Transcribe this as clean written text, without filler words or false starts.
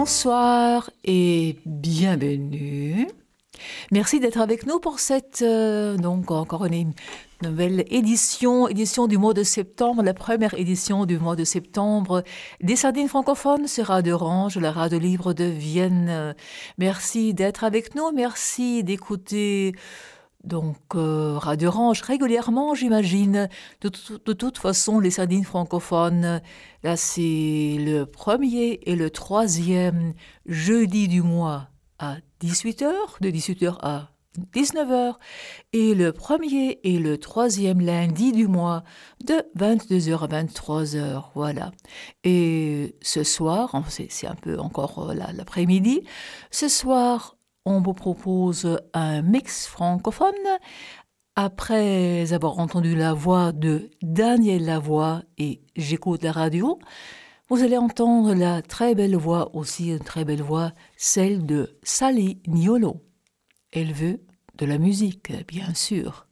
Bonsoir et bienvenue. Merci d'être avec nous pour cette, donc encore une nouvelle édition du mois de septembre, la première édition du mois de septembre des Sardines francophones sur Radio Orange, la radio libre de Vienne. Merci d'être avec nous, merci d'écouter Radio Orange régulièrement, j'imagine. De toute façon, les Sardines francophones, là c'est le premier et le troisième jeudi du mois à 18h, de 18h à 19h, et le premier et le troisième lundi du mois de 22h à 23h, voilà. Et ce soir, c'est un peu encore l'après-midi, ce soir, on vous propose un mix francophone. Après avoir entendu la voix de Daniel Lavoie et J'écoute la radio, vous allez entendre la très belle voix, aussi une très belle voix, celle de Sally Niolo. Elle veut de la musique, bien sûr.